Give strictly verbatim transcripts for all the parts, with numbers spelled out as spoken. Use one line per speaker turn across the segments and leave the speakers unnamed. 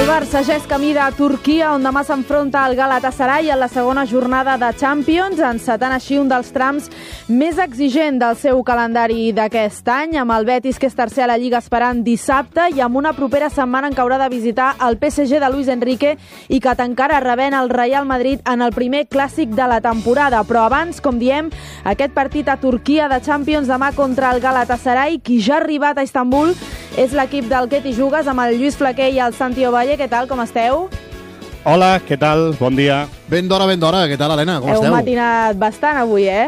Barça ja és camí de Turquia, on demà s'enfronta al Galatasaray en la segona jornada de Champions, encetant així un dels trams més exigent del seu calendari d'aquest any, amb el Betis, que és tercer a la Lliga, esperant dissabte, i amb una propera setmana en què haurà de visitar el P S G de Luis Enrique i que tancarà rebent el Real Madrid en el primer clàssic de la temporada. Però abans, com diem, aquest partit a Turquia de Champions demà contra el Galatasaray, qui ja ha arribat a Istanbul és l'equip del Què t'hi jugues, amb el Lluís Flaquer i el Santi Ovalle. Què tal, com esteu?
Hola, què tal? Bon dia.
Ben d'hora, ben d'hora. Què tal, Helena? Com
Heu
esteu?
Heu matinat bastant avui, eh?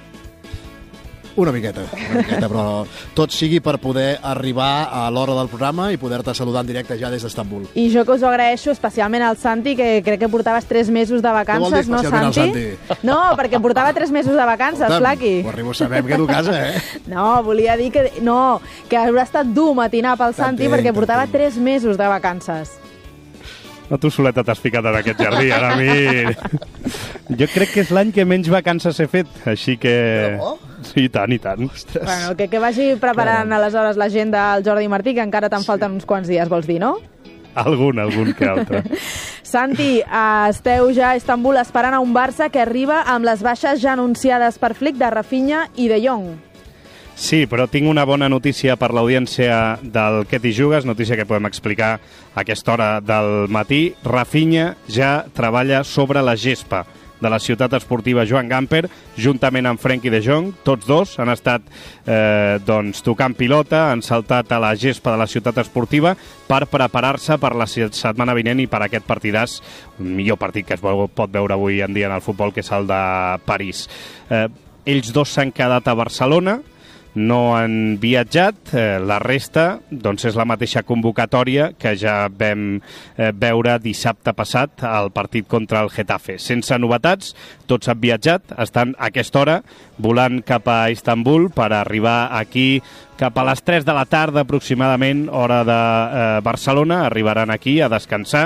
Una miqueta, una miqueta, però tot sigui per poder arribar a l'hora del programa i poder-te saludar en directe ja des d'Istanbul.
I jo que us ho agraeixo especialment al Santi, que crec que portaves tres mesos de vacances, no, Santi?
Santi?
No, perquè portava tres mesos de vacances, Flaqui.
Ho arribo a saber, em quedo a casa, eh?
No, volia dir que, no, que haurà estat dur matinar pel Santi perquè portava tres mesos de vacances.
No, tu soleta t'has ficat en aquest jardí, ara a mi... Jo crec que és l'any que menys vacances he fet, així que...
Però?
Sí, i tant, i tant.
Ostres.
Bueno, que, que vagi preparant Caram. aleshores l'agenda al Jordi Martí, que encara te'n falten uns quants dies, vols dir, no?
Algun, algun que altre.
Santi, esteu ja a Istanbul esperant a un Barça que arriba amb les baixes ja anunciades per Flick de Rafinha i de Jong.
Sí, però tinc una bona notícia per l'audiència del Què t'hi jugues, notícia que podem explicar a aquesta hora del matí. Rafinha ja treballa sobre la gespa de la ciutat esportiva Joan Gamper, juntament amb Frenkie de Jong. Tots dos han estat eh, doncs, tocant pilota, han saltat a la gespa de la ciutat esportiva per preparar-se per la setmana vinent i per aquest partidàs, un millor partit que es pot veure avui en dia en el futbol, que és el de París. Eh, ells dos s'han quedat a Barcelona, no han viatjat, eh, la resta doncs és la mateixa convocatòria que ja vam eh, veure dissabte passat al partit contra el Getafe. Sense novetats, tots han viatjat, estan a aquesta hora volant cap a Istanbul per arribar aquí cap a les tres de la tarda aproximadament, hora de eh, Barcelona. Arribaran aquí a descansar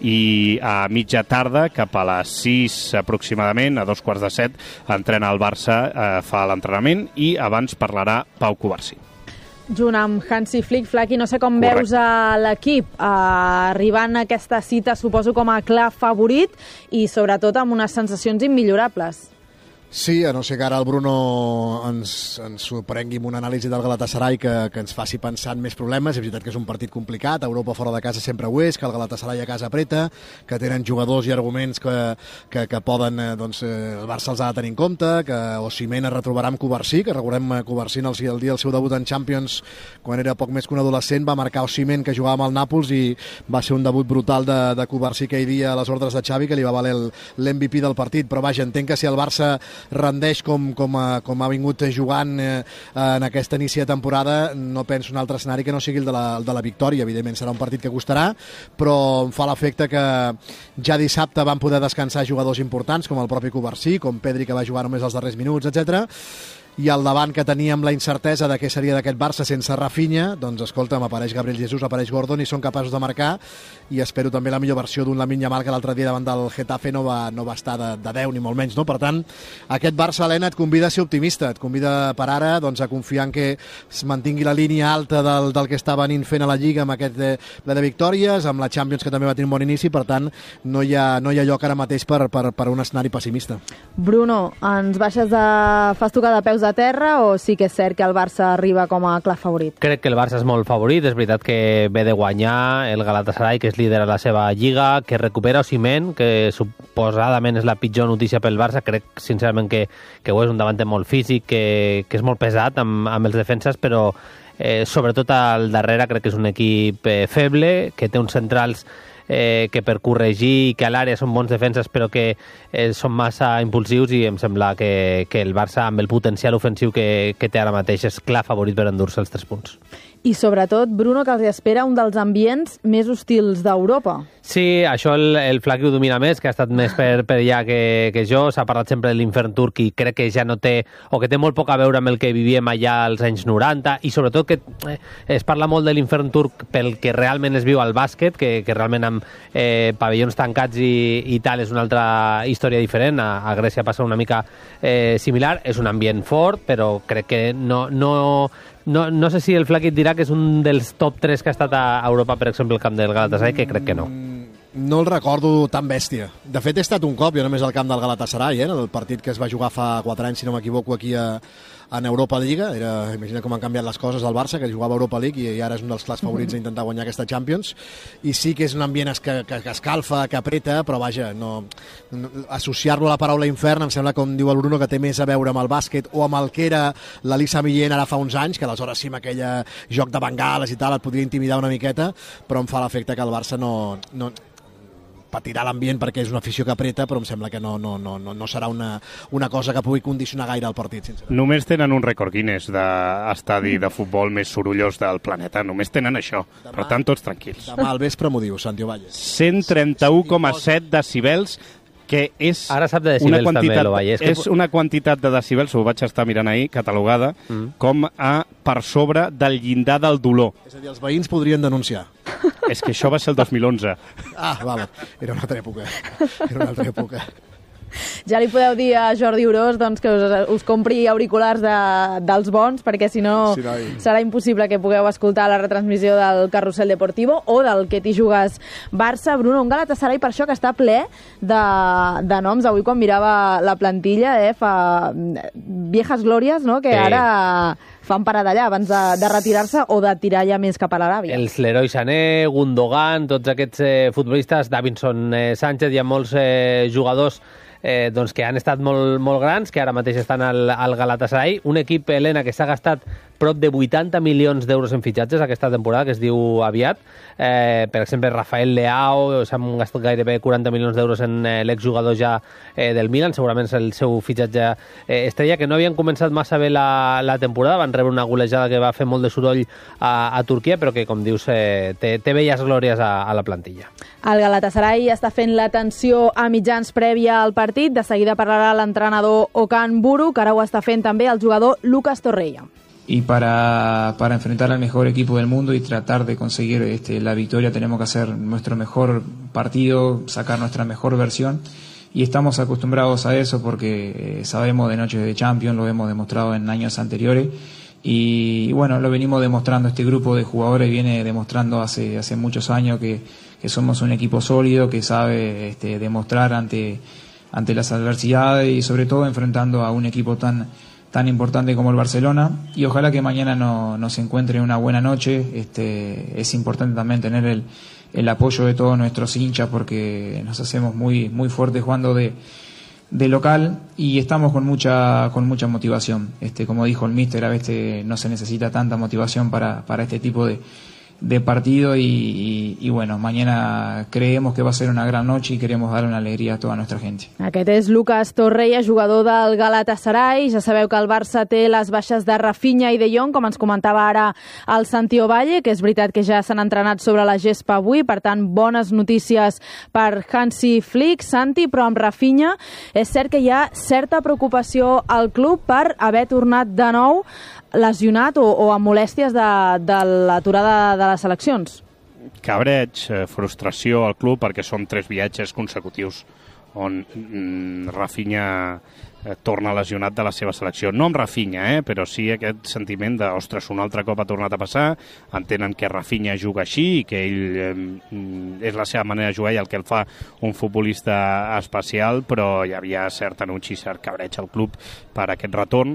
i a mitja tarda, cap a les sis aproximadament, a dos quarts de set, entrena el Barça, eh, fa l'entrenament i abans parlarà Pau Cubarsí.
Junt amb Hansi Flick. Flaqui, no sé com
Correcte.
veus a l'equip eh, arribant a aquesta cita, suposo com a clar favorit i sobretot amb unes sensacions immillorables.
Sí, a no ser que ara el Bruno ens, ens sorprengui amb una anàlisi del Galatasaray que, que ens faci pensar en més problemes. És veritat que és un partit complicat, Europa fora de casa sempre ho és, que el Galatasaray a casa apreta, que tenen jugadors i arguments que, que, que poden, doncs, el Barça els ha de tenir en compte, que Osimhen es retrobarà amb Cubarsí, que recordem Cubarsí el, el dia del seu debut en Champions, quan era poc més que un adolescent, va marcar Osimhen, que jugava amb el Nàpols, i va ser un debut brutal de, de Cubarsí aquell dia a les ordres de Xavi, que li va valer l'M V P del partit. Però vaja, entenc que si el Barça rendeix com, com, a, com ha vingut jugant eh, en aquesta inici de temporada, no penso un altre escenari que no sigui el de la, el de la victòria. Evidentment serà un partit que costarà, però em fa l'efecte que ja dissabte van poder descansar jugadors importants com el propi Cubarsí, com Pedri, que va jugar només els darrers minuts, etcètera. I al davant, que teníem la incertesa de què seria d'aquest Barça sense Rafinha, doncs escolta'm, apareix Gabriel Jesús, apareix Gordon i són capaços de marcar, i espero també la millor versió d'un Lamine Yamal, que l'altre dia davant del Getafe no va, no va estar de, de deu ni molt menys, no? Per tant, aquest Barça, Helena, et convida a ser optimista, et convida per ara doncs, a confiar en que es mantingui la línia alta del, del que està venint fent a la Lliga amb aquest de, de victòries, amb la Champions, que també va tenir un bon inici. Per tant, no hi ha, no hi ha lloc ara mateix per, per, per un escenari pessimista.
Bruno, ens baixes de... fas tocar de peus de terra o sí que és cert que el Barça arriba com a clar favorit?
Crec que el Barça és molt favorit, és veritat que ve de guanyar el Galatasaray, que és líder a la seva lliga, que recupera Osimhen, que suposadament és la pitjor notícia pel Barça. Crec sincerament que, que ho és, un davanter molt físic, que, que és molt pesat amb, amb els defenses, però eh, sobretot al darrere crec que és un equip eh, feble, que té uns centrals Eh, que per corregir, que a l'àrea són bons defenses però que eh, són massa impulsius, i em sembla que, que el Barça, amb el potencial ofensiu que, que té ara mateix, és clar favorit per endur-se els tres punts.
I sobretot, Bruno, que els espera un dels ambients més hostils d'Europa.
Sí, això el, el Flaqui ho domina més, que ha estat més per, per allà que, que jo. S'ha parlat sempre de l'infern turc i crec que ja no té, o que té molt poc a veure amb el que vivíem allà als anys noranta, i sobretot que eh, es parla molt de l'infern turc pel que realment es viu al bàsquet, que, que realment amb eh, pavellons tancats i, i tal és una altra història diferent. A, a Grècia passa una mica eh, similar. És un ambient fort, però crec que no, no No, no sé si el Flaquit dirà que és un dels top tres que ha estat a Europa, per exemple, el camp del Galatasaray, que crec que no.
No el recordo tan bèstia. De fet, he estat un cop, jo només al camp del Galatasaray, eh, el partit que es va jugar fa quatre anys, si no m'equivoco, aquí a, en Europa Lliga. Era, imagina com han canviat les coses al Barça, que jugava a Europa League i, i ara és un dels clars favorits a intentar guanyar aquesta Champions. I sí que és un ambient que, que, que escalfa, que apreta, però vaja, no, no associar-lo a la paraula infern em sembla, com diu el Bruno, que té més a veure amb el bàsquet o amb el que era l'Elisa Millén ara fa uns anys, que aleshores sí, amb aquell joc de bengales i tal, et podria intimidar una miqueta, però em fa l'efecte que el Barça no... no patirà l'ambient perquè és una afició que apreta, però em sembla que no, no, no, no serà una, una cosa que pugui condicionar gaire el partit, sincerament.
Només tenen un rècord Guinness d'estadi de futbol més sorollós del planeta. Només tenen això. Demà, per tant, tots tranquils.
Demà al vespre m'ho diu, Santi Ovalle.
cent trenta-u coma set decibels, que és
Ara sap de decibels,
una quantitat,
també, l'Ovalle. És, que...
és una quantitat de decibels, ho vaig estar mirant ahir, catalogada, mm. com a per sobre del llindar del dolor.
És a dir, els veïns podrien denunciar.
És que això va ser el dos mil onze.
Ah, vale. Era una altra època. Era una altra època.
Ja li podeu dir a Jordi Orós doncs, que us, us compri auriculars de, dels bons, perquè si no
sí, no
serà impossible que pugueu escoltar la retransmissió del Carrusel Deportivo o del Que t'hi jugues Barça. Bruno, un Galatasaray per això que està ple de, de noms. Avui quan mirava la plantilla, eh, fa viejas glòries, no? Que sí. Ara fan parar d'allà abans de, de retirar-se o de tirar ja més cap a l'Aràbia.
Els Leroy Sané, Gundogan, tots aquests eh, futbolistes, Davinson eh, Sánchez, hi ha molts eh, jugadors Eh, doncs que han estat molt, molt grans, que ara mateix estan al, al Galatasaray. Un equip, Helena, que s'ha gastat prop de vuitanta milions d'euros en fitxatges aquesta temporada, que es diu aviat. Eh, per exemple, Rafael Leao, s'han gastat gairebé quaranta milions d'euros en eh, l'exjugador ja eh, del Milan, segurament és el seu fitxatge eh, estrella, que no havien començat massa bé la, la temporada, van rebre una golejada que va fer molt de soroll a, a Turquia, però que, com dius, eh, té, té belles glòries a, a la plantilla.
El Galatasaray està fent l'atenció a mitjans prèvia al partit. De seguida parlarà l'entrenador Okan Buruk, que ara ho està fent també el jugador Lucas Torreira.
Y para, para enfrentar al mejor equipo del mundo y tratar de conseguir este, la victoria tenemos que hacer nuestro mejor partido, sacar nuestra mejor versión. Y estamos acostumbrados a eso porque eh, sabemos de noches de Champions, lo hemos demostrado en años anteriores. Y, y bueno, lo venimos demostrando, este grupo de jugadores viene demostrando hace, hace muchos años que, que somos un equipo sólido, que sabe este, demostrar ante, ante las adversidades y sobre todo enfrentando a un equipo tan, tan importante como el Barcelona. Y ojalá que mañana no, nos encuentre una buena noche. Este, es importante también tener el, el apoyo de todos nuestros hinchas porque nos hacemos muy, muy fuertes jugando de de local y estamos con mucha con mucha motivación. Este, como dijo el míster, a veces no se necesita tanta motivación para, para este tipo de, de partido y, y, y bueno, mañana creemos que va a ser una gran noche y queremos dar una alegría a toda nuestra gente.
Aquest és Lucas Torreira, jugador del Galatasaray. Ja sabeu que el Barça té les baixes de Rafinha i De Jong, com ens comentava ara el Santi Ovalle, que és veritat que ja s'han entrenat sobre la gespa avui, per tant, bones notícies per Hansi Flick. Santi, però amb Rafinha és cert que hi ha certa preocupació al club per haver tornat de nou lesionat o, o amb molèsties de, de l'aturada de les seleccions.
Cabreig, eh, frustració al club perquè són tres viatges consecutius on mm, Rafinha eh, torna lesionat de la seva selecció. No amb Rafinha, eh, però sí aquest sentiment de, ostres, un altre cop ha tornat a passar, entenen que Rafinha juga així i que ell eh, és la seva manera de jugar i el que el fa un futbolista especial, però hi havia cert anunci, cert cabreig al club per aquest retorn.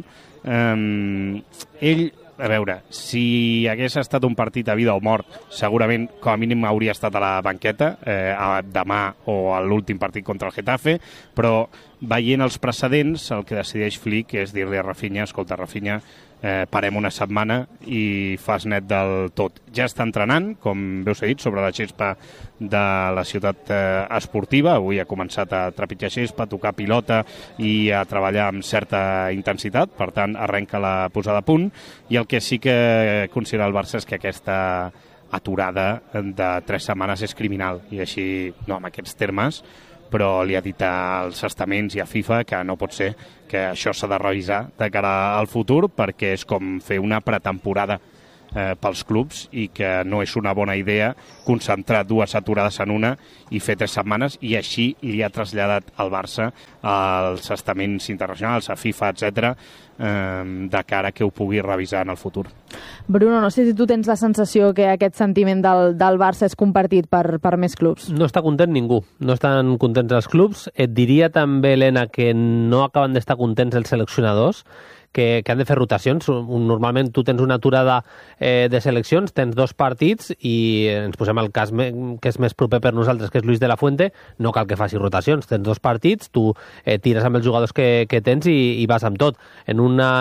Um, ell, a veure, si hagués estat un partit a vida o mort, segurament com a mínim hauria estat a la banqueta eh, a, demà o a l'últim partit contra el Getafe, però veient els precedents el que decideix Flick és dir-li a Rafinha, escolta Rafinha, eh, parem una setmana i fas net del tot. Ja està entrenant, com veus he dit, sobre la gespa de la ciutat eh, esportiva. Avui ha començat a trepitjar gespa, a tocar pilota i a treballar amb certa intensitat, per tant arrenca la posada a punt, i el que sí que considera el Barça és que aquesta aturada de tres setmanes és criminal, i així, no amb aquests termes, però li ha dit als estaments i a FIFA que no pot ser, que això s'ha de revisar de cara al futur, perquè és com fer una pretemporada eh, pels clubs i que no és una bona idea concentrar dues aturades en una i fer tres setmanes, i així li ha traslladat al Barça als estaments internacionals, a FIFA, etcètera, eh, de cara que ho pugui revisar en el futur.
Bruno, no sé si tu tens la sensació que aquest sentiment del, del Barça és compartit per, per més clubs.
No està content ningú, no estan contents els clubs. Et diria també, Helena, que no acaben d'estar contents els seleccionadors, que, que han de fer rotacions. Normalment tu tens una aturada eh, de seleccions, tens dos partits i ens posem el cas me, que és més proper per nosaltres, que és Luis de la Fuente, no cal que faci rotacions, tens dos partits, tu eh, tires amb els jugadors que, que tens i, i vas amb tot. En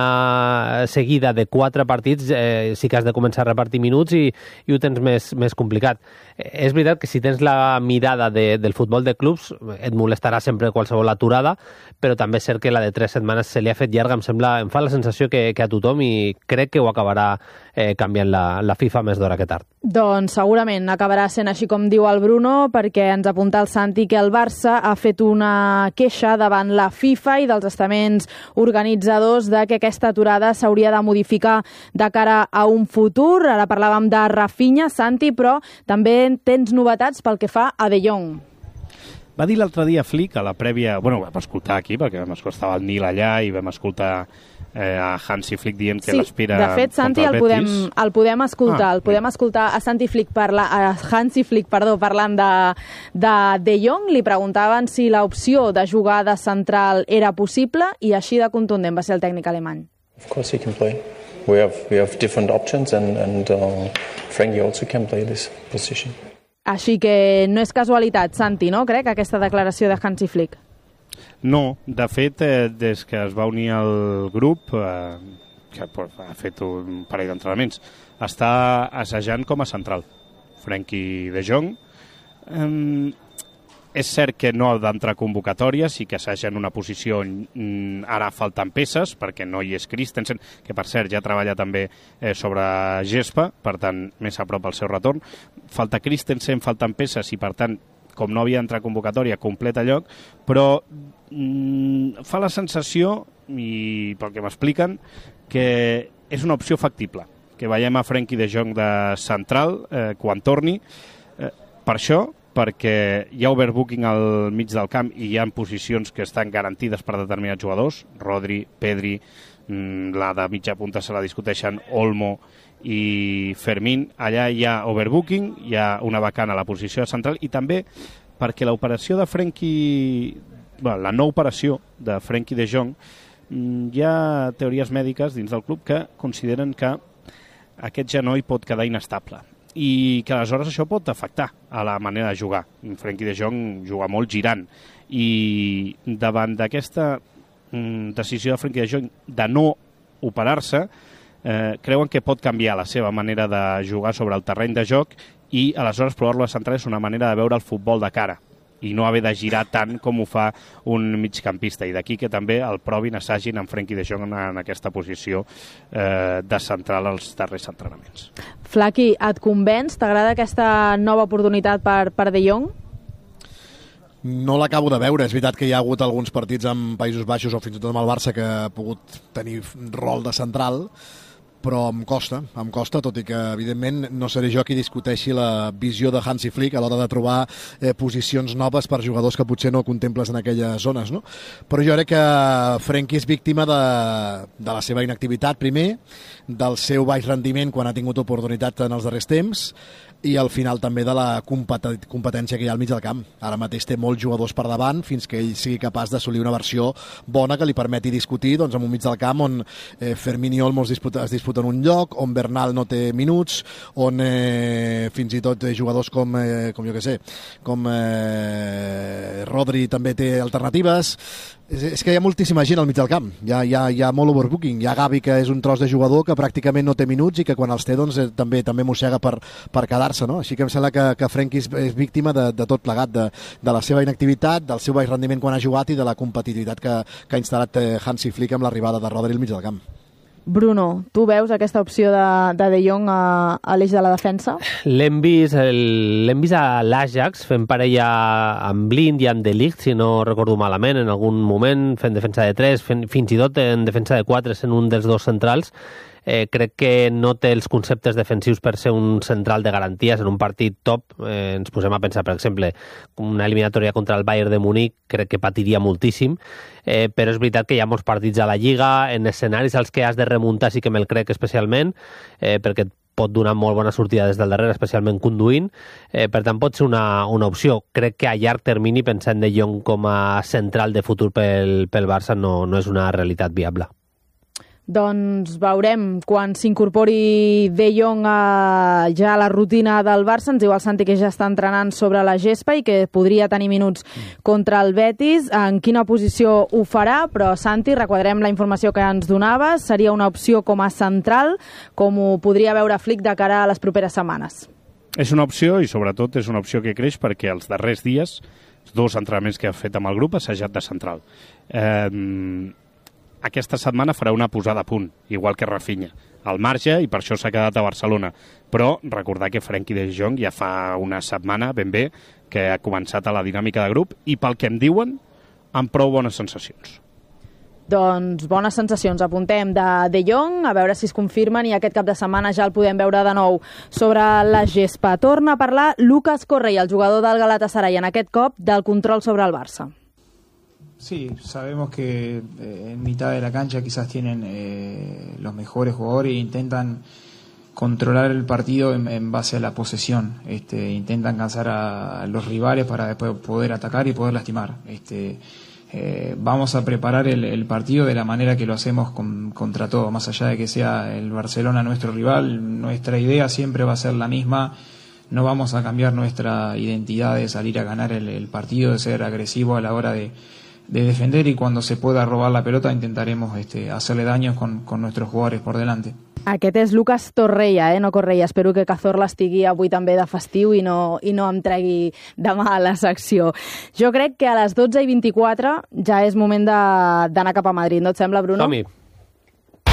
una seguida de quatre partits eh, sí que has de començar a repartir minuts i, i ho tens més, més complicat. Eh, és veritat que si tens la mirada de, del futbol de clubs et molestarà sempre qualsevol aturada, però també és cert que la de tres setmanes se li ha fet llarga, em sembla, em fa la sensació que, que a tothom, i crec que ho acabarà eh, canviant la, la FIFA més d'hora que tard.
Doncs segurament acabarà sent així com diu el Bruno, perquè ens apunta el Santi que el Barça ha fet una queixa davant la FIFA i dels estaments organitzadors de que aquesta aturada s'hauria de modificar de cara a un futur. Ara parlàvem de Rafinha, Santi, però també tens novetats pel que fa a De Jong.
Va dir l'altre dia Flick, a la prèvia... Bueno, vam escoltar aquí, perquè vam escoltar el Nil allà i vam escoltar eh, a Hansi Flick dient que
sí,
l'aspira
de fet, Santi, el podem, el podem escoltar. Ah, el podem escoltar a Santi Flick parla, a Hansi Flick, perdó, parlant de, de De Jong. Li preguntaven si l'opció de jugar de central era possible i així de contundent va ser el tècnic alemany.
Of course he can play. We have, we have different options and, and uh, Frankie also can play this position.
Així que no és casualitat, Santi, no? Crec, aquesta declaració de Hansi Flick.
No, de fet, eh, des que es va unir al grup, eh, que ha fet un parell d'entrenaments, està assajant com a central. Frenkie de Jong. Eh, és cert que no ha d'entrar convocatòries i que assaja en una posició on ara falten peces, perquè no hi és Christensen, que per cert ja treballa també eh, sobre gespa, per tant, més a prop al seu retorn. Falta Christensen, falten peces i, per tant, com no havia d'entrar convocatòria, completa lloc, però mm, fa la sensació, i pel que m'expliquen, que és una opció factible, que veiem a Frenkie de Jong de central eh, quan torni. Eh, per això, perquè hi ha overbooking al mig del camp i hi ha posicions que estan garantides per determinats jugadors, Rodri, Pedri, la de mitja punta se la discuteixen Olmo i Fermín. Allà hi ha overbooking, hi ha una vacant a la posició de central, i també perquè l'operació de Frenkie, bueno, la no operació de Frenkie de Jong, hi ha teories mèdiques dins del club que consideren que aquest genoll pot quedar inestable i que aleshores això pot afectar a la manera de jugar. Frenkie de Jong juga molt girant, i davant d'aquesta mm, decisió de Frenkie de Jong de no operar-se, eh, creuen que pot canviar la seva manera de jugar sobre el terreny de joc, i aleshores provar-lo a central és una manera de veure el futbol de cara i no haver de girar tant com ho fa un migcampista, i d'aquí que també el provin, assagin amb Frenkie de Jong en aquesta posició eh, de central als darrers entrenaments.
Flaqui, et convenç? T'agrada aquesta nova oportunitat per, per De Jong?
No l'acabo de veure. És veritat que hi ha hagut alguns partits amb Països Baixos o fins i tot amb el Barça que ha pogut tenir rol de central, però em costa, em costa, tot i que, evidentment, no seré jo qui discuteixi la visió de Hansi Flick a l'hora de trobar eh, posicions noves per jugadors que potser no contemples en aquelles zones, no? Però jo crec que Frenkie és víctima de, de la seva inactivitat, primer, del seu baix rendiment quan ha tingut oportunitat en els darrers temps, i al final també de la competència que hi ha al mig del camp. Ara mateix té molts jugadors per davant fins que ell sigui capaç d'assolir una versió bona que li permeti discutir doncs, en un mig del camp on eh, Fermín i Olmo es, disputa, es disputen un lloc, on Bernal no té minuts, on eh, fins i tot eh, jugadors com, eh, com jo que sé, com eh, Rodri també té alternatives. És, és que hi ha moltíssima gent al mig del camp, hi ha, hi, ha, hi ha molt overbooking, hi ha Gavi, que és un tros de jugador que pràcticament no té minuts i que quan els té doncs, eh, també també mossega per, per quedar-se, no? Així que em sembla que, que Frenkie és, és víctima de, de tot plegat, de, de la seva inactivitat, del seu baix rendiment quan ha jugat i de la competitivitat que, que ha instal·lat eh, Hansi Flick amb l'arribada de Rodri al mig del camp.
Bruno, tu veus aquesta opció de, de De Jong a, a l'eix de la defensa?
L'hem vist, l'hem vist a l'Ajax fent parella amb Blind i amb De Ligt, si no recordo malament, en algun moment, fent defensa de tres, fent, fins i tot en defensa de quatre, sent un dels dos centrals. Eh, crec que no té els conceptes defensius per ser un central de garanties en un partit top. Eh, ens posem a pensar, per exemple, una eliminatòria contra el Bayern de Múnich, crec que patiria moltíssim, eh, però és veritat que hi ha molts partits a la Lliga, en escenaris als que has de remuntar sí que me'l crec especialment, eh, perquè pot donar molt bona sortida des del darrere, especialment conduint, eh, per tant pot ser una, una opció. Crec que a llarg termini, pensant De Jong com a central de futur pel, pel Barça, no, no és una realitat viable.
Doncs veurem quan s'incorpori De Jong a, ja a la rutina del Barça. Ens diu el Santi que ja està entrenant sobre la gespa i que podria tenir minuts contra el Betis. En quina posició ho farà? Però, Santi, requadrem la informació que ens donaves. Seria una opció com a central, com ho podria veure Flick de cara a les properes setmanes.
És una opció i, sobretot, és una opció que creix perquè els darrers dies, els dos entrenaments que ha fet amb el grup, ha assajat de central. Eh... Aquesta setmana farà una posada a punt, igual que Rafinha, al marge, i per això s'ha quedat a Barcelona. Però recordar que Frenkie de Jong ja fa una setmana, ben bé, que ha començat a la dinàmica de grup i, pel que em diuen, amb prou bones sensacions.
Doncs bones sensacions. Apuntem de De Jong, a veure si es confirmen, i aquest cap de setmana ja el podem veure de nou sobre la gespa. Torna a parlar Lucas Correa, el jugador del Galatasaray, en aquest cop del control sobre el Barça.
Sí, sabemos que eh, en mitad de la cancha quizás tienen eh, los mejores jugadores e intentan controlar el partido en, en base a la posesión. Este, intentan cansar a los rivales para después poder atacar y poder lastimar. Este, eh, vamos a preparar el, el partido de la manera que lo hacemos con, contra todo, más allá de que sea el Barcelona nuestro rival. Nuestra idea siempre va a ser la misma. No vamos a cambiar nuestra identidad de salir a ganar el, el partido, de ser agresivo a la hora de de defender, y cuando se pueda robar la pelota intentaremos este, hacerle daños con, con nuestros jugadores por delante.
Aquest és Lucas Torreira, eh? no Correia. Espero que Cazorla estigui avui també de festiu i no, i no em tregui demà a la secció. Jo crec que a les dotze i vint-i-quatre ja és moment d'anar cap a Madrid, no et sembla, Bruno?
Som-hi.